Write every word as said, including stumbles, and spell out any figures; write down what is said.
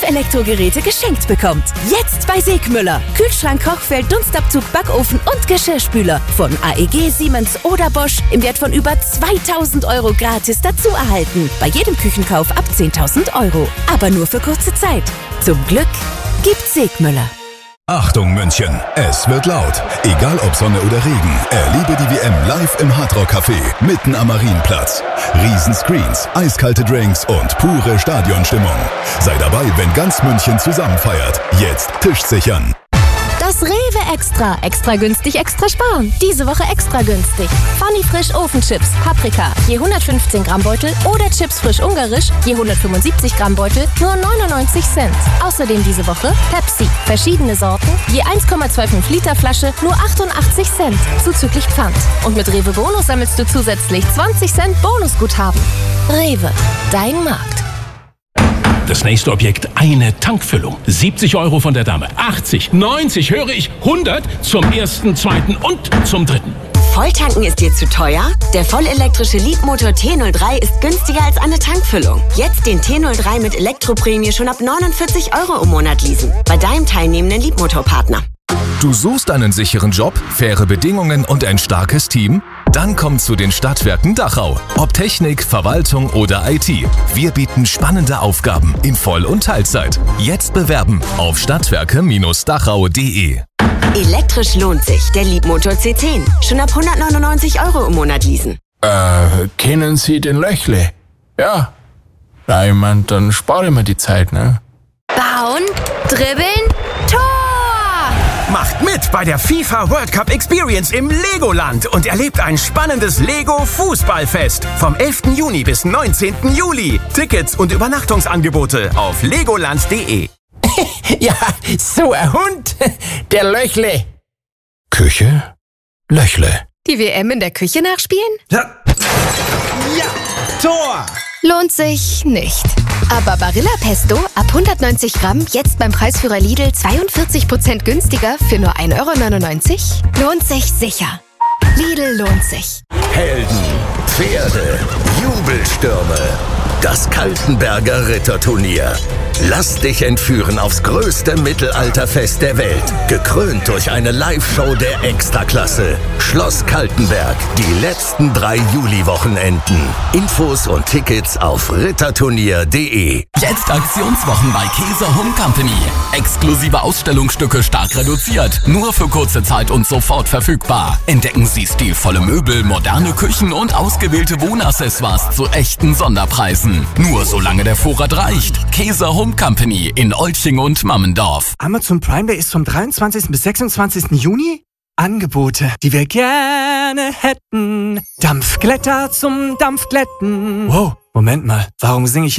Elektrogeräte geschenkt bekommt. Jetzt bei Segmüller. Kühlschrank, Kochfeld, Dunstabzug, Backofen und Geschirrspüler. Von A E G, Siemens oder Bosch im Wert von über zweitausend Euro gratis dazu erhalten. Bei jedem Küchenkauf ab zehntausend Euro. Aber nur für kurze Zeit. Zum Glück gibt's Segmüller. Achtung München, es wird laut. Egal ob Sonne oder Regen, erlebe die W M live im Hardrock Café, mitten am Marienplatz. Riesenscreens, eiskalte Drinks und pure Stadionstimmung. Sei dabei, wenn ganz München zusammen feiert. Jetzt Tisch sichern. Das Rewe Extra. Extra günstig, extra sparen. Diese Woche extra günstig. Funny Frisch Ofenchips, Paprika, je hundertfünfzehn Gramm Beutel oder Chips frisch ungarisch, je hundertfünfundsiebzig Gramm Beutel, nur neunundneunzig Cent. Außerdem diese Woche Pepsi, verschiedene Sorten, je eins Komma fünfundzwanzig Liter Flasche, nur achtundachtzig Cent, zuzüglich Pfand. Und mit Rewe Bonus sammelst du zusätzlich zwanzig Cent Bonusguthaben. Rewe, dein Markt. Das nächste Objekt, eine Tankfüllung. siebzig Euro von der Dame, achtzig, neunzig, höre ich, hundert zum ersten, zweiten und zum dritten. Volltanken ist dir zu teuer? Der vollelektrische Leapmotor T null drei ist günstiger als eine Tankfüllung. Jetzt den T null drei mit Elektroprämie schon ab neunundvierzig Euro im Monat leasen. Bei deinem teilnehmenden Leapmotor-Partner. Du suchst einen sicheren Job, faire Bedingungen und ein starkes Team? Dann komm zu den Stadtwerken Dachau. Ob Technik, Verwaltung oder I T. Wir bieten spannende Aufgaben in Voll- und Teilzeit. Jetzt bewerben auf stadtwerke Dachau punkt de. Elektrisch lohnt sich. Der Leapmotor C zehn. Schon ab hundertneunundneunzig Euro im Monat leasen. Äh, kennen Sie den Löchle? Ja. Na, ich mein, dann spare ich mir die Zeit, ne? Bauen, dribbeln, Tor! Macht mit bei der FIFA World Cup Experience im Legoland und erlebt ein spannendes Lego-Fußballfest vom elften Juni bis neunzehnten Juli. Tickets und Übernachtungsangebote auf legoland punkt de. Ja, so ein Hund, der Löchle. Küche? Löchle. Die W M in der Küche nachspielen? Ja, ja. Tor! Lohnt sich nicht. Aber Barilla Pesto ab hundertneunzig Gramm jetzt beim Preisführer Lidl zweiundvierzig Prozent günstiger für nur ein Euro neunundneunzig? Lohnt sich sicher. Lidl lohnt sich. Helden, Pferde, Jubelstürme. Das Kaltenberger Ritterturnier. Lass dich entführen aufs größte Mittelalterfest der Welt. Gekrönt durch eine Live-Show der Extraklasse. Schloss Kaltenberg. Die letzten drei Juli-Wochenenden. Infos und Tickets auf ritterturnier punkt de. Jetzt Aktionswochen bei Käse Home Company. Exklusive Ausstellungsstücke stark reduziert. Nur für kurze Zeit und sofort verfügbar. Entdecken Sie stilvolle Möbel, moderne Küchen und ausgewählte Wohnaccessoires zu echten Sonderpreisen. Nur solange der Vorrat reicht. Käse Home Company in Olching und Mammendorf. Amazon Prime Day ist vom dreiundzwanzigsten bis sechsundzwanzigsten Juni. Angebote, die wir gerne hätten. Dampfglätter zum Dampfglätten. Wow, Moment mal, warum singe ich